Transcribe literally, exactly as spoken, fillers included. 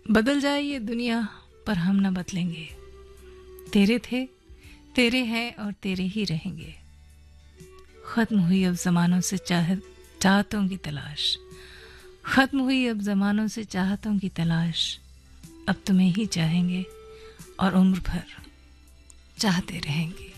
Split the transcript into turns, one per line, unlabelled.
बदल जाए ये दुनिया पर हम न बदलेंगे। तेरे थे, तेरे हैं और तेरे ही रहेंगे। ख़त्म हुई अब ज़मानों से चाह चाहतों की तलाश, ख़त्म हुई अब ज़मानों से चाहतों की तलाश। अब तुम्हें ही चाहेंगे और उम्र भर चाहते रहेंगे।